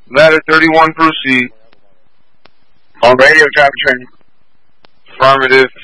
Ladder 31, proceed. On radio, traffic training. Affirmative.